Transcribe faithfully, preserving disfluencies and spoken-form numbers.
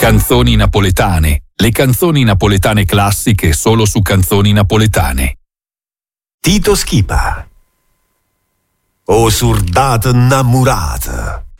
Canzoni napoletane. Le canzoni napoletane classiche solo su Canzoni Napoletane. Tito Schipa. O surdata innamorata.